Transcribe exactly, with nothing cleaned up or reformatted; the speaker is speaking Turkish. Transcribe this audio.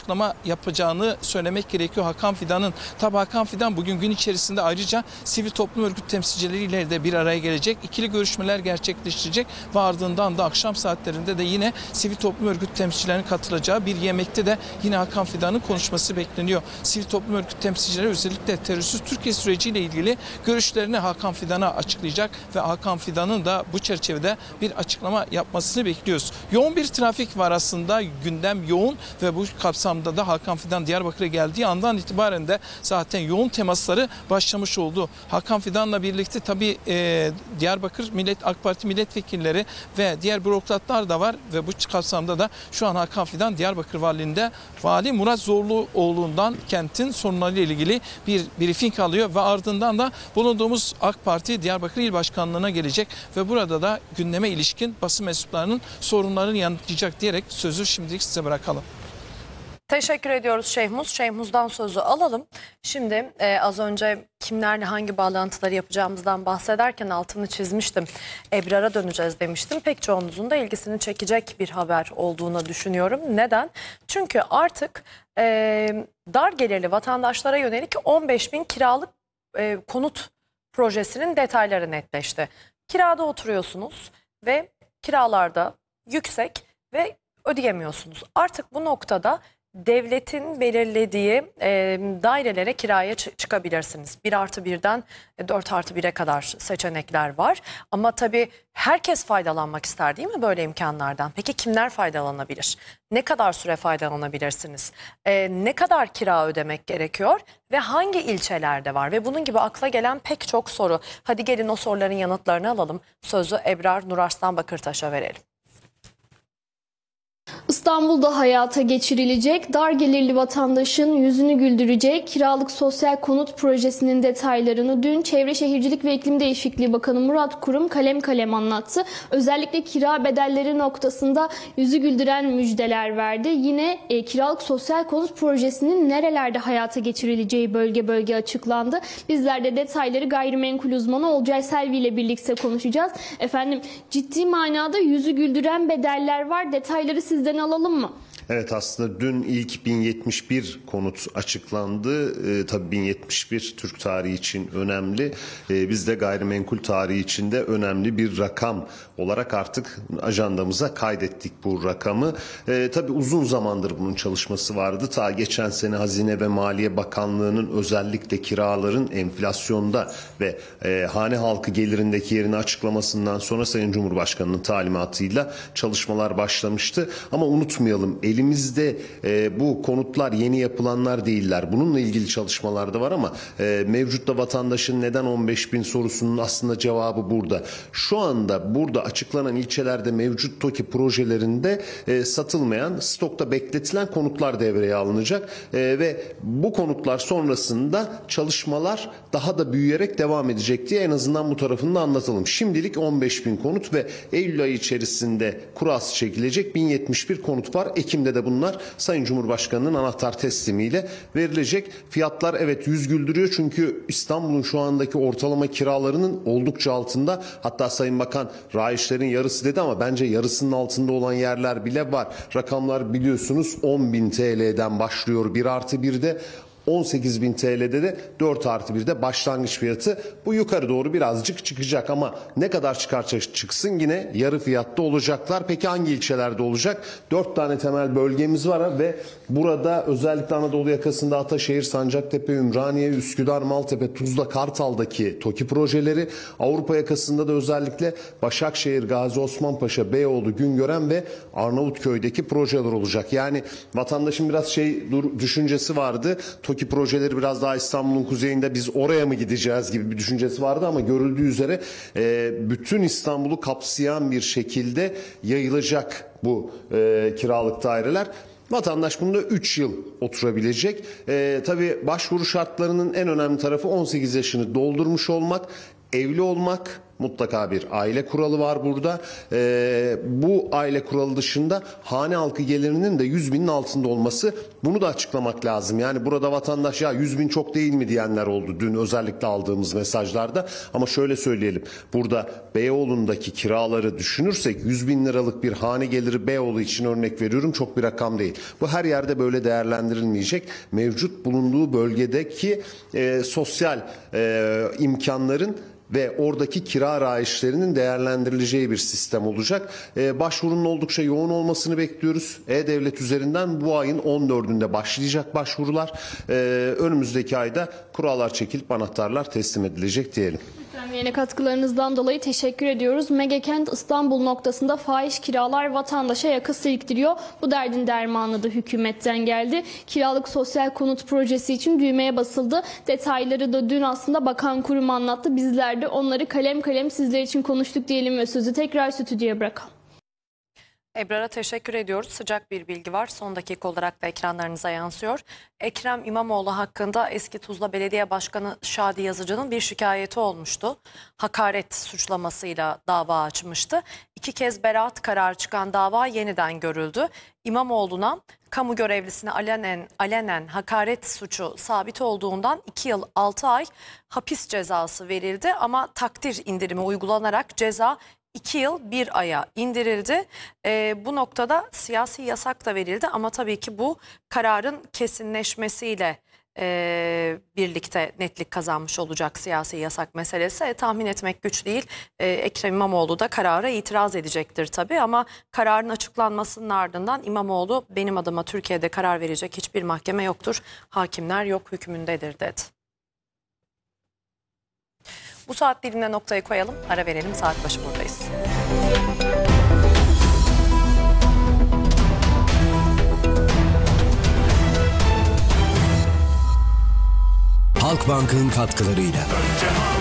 açıklama yapacağını söylemek gerekiyor Hakan Fidan'ın. Tabi Hakan Fidan bugün gün içerisinde ayrıca sivil toplum örgüt temsilcileriyle de bir araya gelecek. İkili görüşmeler gerçekleştirecek ve ardından da akşam saatlerinde de yine sivil toplum örgüt temsilcilerinin katılacağı bir yemekte de yine Hakan Fidan'ın konuşması bekleniyor. Sivil toplum örgüt temsilcileri özellikle terörsüz Türkiye süreciyle ilgili görüşlerini Hakan Fidan'a açıklayacak ve Hakan Fidan'ın da bu çerçevede bir açıklama yapmasını bekliyoruz. Yoğun bir trafik var aslında, gündem yoğun ve bu kapsamda da Hakan Fidan Diyarbakır'a geldiği andan itibaren de zaten yoğun temasları başlamış oldu. Hakan Fidan'la birlikte tabii e, Diyarbakır Millet AK Parti milletvekilleri ve diğer bürokratlar da var ve bu kapsamda da şu an Hakan Fidan Diyarbakır Valiliğinde Vali Murat Zorluoğlu'ndan kentin sorunlarıyla ilgili bir briefing alıyor ve ardından da bulunduğumuz AK Parti Diyarbakır İl Başkanlığı'na gelecek ve burada da gündeme ilişkin basın mensuplarının sorunlarını yanıtlayacak diyerek sözü şimdilik size bırakalım. Teşekkür ediyoruz Şehmuz. Şehmuz'dan sözü alalım. Şimdi e, az önce kimlerle hangi bağlantıları yapacağımızdan bahsederken altını çizmiştim. Ebrar'a döneceğiz demiştim. Pek çoğunuzun da ilgisini çekecek bir haber olduğunu düşünüyorum. Neden? Çünkü artık e, dar gelirli vatandaşlara yönelik on beş bin kiralık e, konut projesinin detayları netleşti. Kirada oturuyorsunuz ve kiralarda yüksek ve ödeyemiyorsunuz. Artık bu noktada devletin belirlediği e, dairelere kiraya çıkabilirsiniz. bir artı birden dört artı bire kadar seçenekler var. Ama tabii herkes faydalanmak ister değil mi böyle imkanlardan? Peki kimler faydalanabilir? Ne kadar süre faydalanabilirsiniz? E, ne kadar kira ödemek gerekiyor? Ve hangi ilçelerde var? Ve bunun gibi akla gelen pek çok soru. Hadi gelin o soruların yanıtlarını alalım. Sözü Ebrar Nurarslan Bakırtaş'a verelim. İstanbul'da hayata geçirilecek, dar gelirli vatandaşın yüzünü güldürecek kiralık sosyal konut projesinin detaylarını dün Çevre Şehircilik ve İklim Değişikliği Bakanı Murat Kurum kalem kalem anlattı. Özellikle kira bedelleri noktasında yüzü güldüren müjdeler verdi. Yine e, kiralık sosyal konut projesinin nerelerde hayata geçirileceği bölge bölge açıklandı. Bizler de detayları gayrimenkul uzmanı Olcay Selvi ile birlikte konuşacağız. Efendim, ciddi manada yüzü güldüren bedeller var. Detayları sizden alalım mı? Evet, aslında dün ilk bin yetmiş bir konut açıklandı. Ee, tabii bin yetmiş bir Türk tarihi için önemli. Ee, biz de gayrimenkul tarihi için de önemli bir rakam olarak artık ajandamıza kaydettik bu rakamı. Ee, tabii uzun zamandır bunun çalışması vardı. Ta geçen sene Hazine ve Maliye Bakanlığı'nın özellikle kiraların enflasyonda ve e, hane halkı gelirindeki yerini açıklamasından sonra Sayın Cumhurbaşkanı'nın talimatıyla çalışmalar başlamıştı. Ama unutmayalım, elimizde e, bu konutlar yeni yapılanlar değiller. Bununla ilgili çalışmalar da var ama e, mevcutta vatandaşın neden on beş bin sorusunun aslında cevabı burada. Şu anda burada açıklanan ilçelerde mevcut TOKİ projelerinde e, satılmayan, stokta bekletilen konutlar devreye alınacak e, ve bu konutlar sonrasında çalışmalar daha da büyüyerek devam edecek diye en azından bu tarafını da anlatalım. Şimdilik on beş bin konut ve Eylül ayı içerisinde kurası çekilecek bin yetmiş bir konut var. Ekim'de de bunlar Sayın Cumhurbaşkanı'nın anahtar teslimiyle verilecek. Fiyatlar evet yüz güldürüyor çünkü İstanbul'un şu andaki ortalama kiralarının oldukça altında. Hatta Sayın Bakan rayişlerin yarısı dedi ama bence yarısının altında olan yerler bile var. Rakamlar biliyorsunuz on bin T L'den başlıyor bir artı birde. on sekiz bin T L'de de dört artı birde başlangıç fiyatı. Bu yukarı doğru birazcık çıkacak ama ne kadar çıkarsa çıksın yine yarı fiyatta olacaklar. Peki hangi ilçelerde olacak? dört tane temel bölgemiz var ve burada özellikle Anadolu yakasında Ataşehir, Sancaktepe, Ümraniye, Üsküdar, Maltepe, Tuzla, Kartal'daki TOKİ projeleri, Avrupa yakasında da özellikle Başakşehir, Gazi Osmanpaşa, Beyoğlu, Güngören ve Arnavutköy'deki projeler olacak. Yani vatandaşın biraz şey düşüncesi vardı. TOKİ projeleri biraz daha İstanbul'un kuzeyinde, biz oraya mı gideceğiz gibi bir düşüncesi vardı ama görüldüğü üzere e, bütün İstanbul'u kapsayan bir şekilde yayılacak bu e, kiralık daireler. Vatandaş bunda üç yıl oturabilecek. E, tabii başvuru şartlarının en önemli tarafı on sekiz yaşını doldurmuş olmak, evli olmak, mutlaka bir aile kuralı var burada. Ee, bu aile kuralı dışında hane halkı gelirinin de yüz binin altında olması, bunu da açıklamak lazım. Yani burada vatandaş ya yüz bin çok değil mi diyenler oldu dün özellikle aldığımız mesajlarda. Ama şöyle söyleyelim, burada Beyoğlu'ndaki kiraları düşünürsek yüz bin liralık bir hane geliri Beyoğlu için, örnek veriyorum, çok bir rakam değil. Bu her yerde böyle değerlendirilmeyecek. Mevcut bulunduğu bölgedeki e, sosyal e, imkanların ve oradaki kira arayışlarının değerlendirileceği bir sistem olacak. Ee, başvurunun oldukça yoğun olmasını bekliyoruz. E-Devlet üzerinden bu ayın on dördünde başlayacak başvurular. Ee, önümüzdeki ayda kurallar çekilip anahtarlar teslim edilecek diyelim. Yeni katkılarınızdan dolayı teşekkür ediyoruz. Megakent İstanbul noktasında fahiş kiralar vatandaşa yakı siriktiriyor. Bu derdin dermanı da hükümetten geldi. Kiralık sosyal konut projesi için düğmeye basıldı. Detayları da dün aslında bakan kurum anlattı. Bizler de onları kalem kalem sizler için konuştuk diyelim ve sözü tekrar stüdyoya bırakalım. Ebrar'a teşekkür ediyoruz. Sıcak bir bilgi var. Son dakika olarak da ekranlarınıza yansıyor. Ekrem İmamoğlu hakkında eski Tuzla Belediye Başkanı Şadi Yazıcı'nın bir şikayeti olmuştu. Hakaret suçlamasıyla dava açmıştı. İki kez beraat kararı çıkan dava yeniden görüldü. İmamoğlu'na kamu görevlisine alenen, alenen hakaret suçu sabit olduğundan iki yıl altı ay hapis cezası verildi. Ama takdir indirimi uygulanarak ceza iki yıl bir aya indirildi. E, bu noktada siyasi yasak da verildi ama tabii ki bu kararın kesinleşmesiyle e, birlikte netlik kazanmış olacak siyasi yasak meselesi. E, tahmin etmek güç değil. E, Ekrem İmamoğlu da karara itiraz edecektir tabii ama kararın açıklanmasının ardından İmamoğlu benim adıma Türkiye'de karar verecek hiçbir mahkeme yoktur. Hakimler yok hükmündedir dedi. Bu saat dilimine noktayı koyalım, ara verelim, saat başı buradayız. Halkbank'ın katkılarıyla.